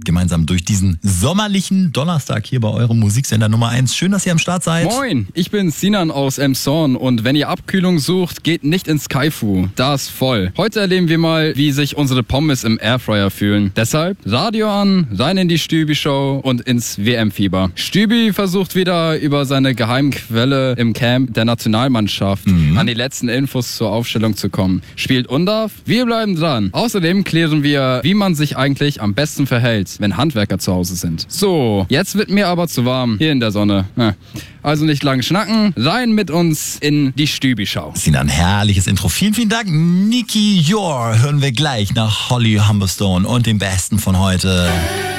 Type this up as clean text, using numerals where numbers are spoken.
gemeinsam durch diesen sommerlichen Donnerstag hier bei eurem Musiksender Nummer 1. Schön, dass ihr am Start seid. Moin, ich bin Sinan aus Emshorn und wenn ihr Abkühlung sucht, geht nicht ins Kaifu. Da ist voll. Heute erleben wir mal, wie sich unsere Pommes im Airfryer fühlen. Deshalb Radio an, rein in die Stübi-Show und ins WM-Fieber. Stübi versucht wieder über seine Geheimquelle im Camp der Nationalmannschaft an die letzten Infos zur Aufstellung zu kommen. Spielt Undav? Wir bleiben dran. Außerdem klären wir, wie man sich eigentlich am besten verhält, wenn Handwerker zu Hause sind. So, jetzt wird mir aber zu warm hier in der Sonne. Also nicht lang schnacken, rein mit uns in die Stübi-Show. Sinan, herrliches Intro. Vielen, vielen Dank. Nicky Yor hören wir gleich nach Holly Humberstone und dem Besten von heute.